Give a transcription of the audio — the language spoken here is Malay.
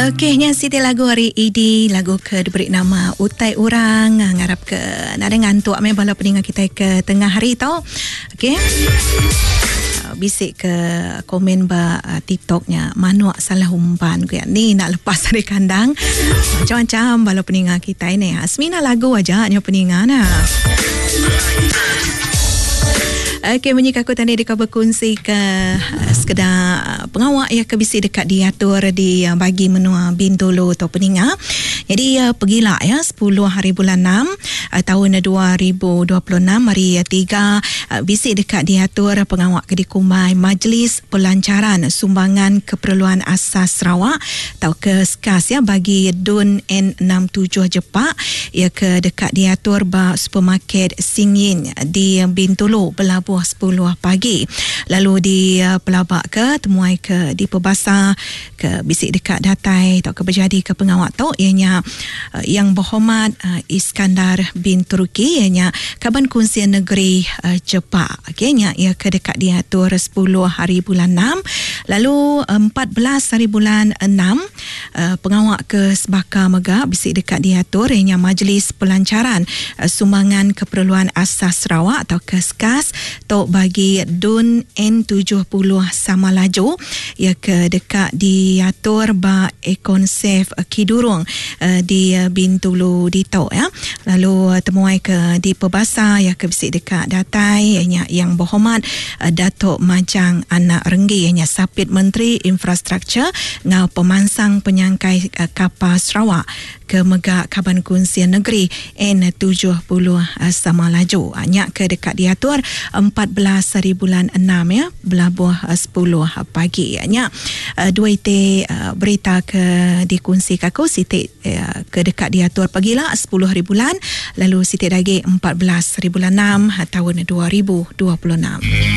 Okey, nya Siti lagu hari ini lagu ke diberi nama Utai Urang, ngarap ke nada ngantuk me bala peningat kita ke tengah hari tau. Okey. Bisik ke komen ba TikToknya manuak salah umpan ke ni nak lepas dari kandang. Macam-macam bala peningat kita ini. Asmina lagu aja nya peningat nah. Okey, bunyi kaku tadi dekat berkongsi ke sekedar pengawak ya ke bisi dekat diatur di bagi menua Bintulu atau Peninga. Jadi pergilah ya 10 hari bulan 6 tahun 2026 hari 3 bisi dekat diatur pengawak ke dikumai Majlis Pelancaran Sumbangan Keperluan Asas Sarawak atau ke SKAS ya bagi DUN N67 Jepak ya ke dekat diatur ba supermarket Singyin di Bintulu Belabuh 10 pagi. Lalu di Pelabak ke temuai ke di Perbasar ke bisik dekat Datai atau ke berjadi ke pengawak tu ianya yang berhormat Iskandar bin Turki ianya Kaban Kunsian Negeri Jepak. Okeynya ia ke dekat diatur 10 hari bulan 6. Lalu 14 hari bulan 6 pengawak ke Sebaka Megah bisik dekat diatur ianya Majlis Pelancaran Sumbangan Keperluan Asas Sarawak atau ke SKAS tok bagi DUN N70 Samalaju ia ke dekat diatur ba Ekonsef Kidurung di Bintulu di tok ya. Lalu temuai ke di Perbasar ya ke bisik dekat Datai yang berhormat Datuk Majang Anak Renggi ianya Sapit Menteri Infrastruktur ngau pemansang penyangkai kapal Sarawak ke Megak Kaban Kunsian Negeri N70 Samalaju. Nyak ke dekat diatur 14 hari bulan 6 ya Belabuh 10 pagi. Nyak dua ite berita ke dikongsi kaku Siti ke dekat diatur pagilah 10 hari bulan lalu Siti lagi 14 hari bulan 6 tahun 2026.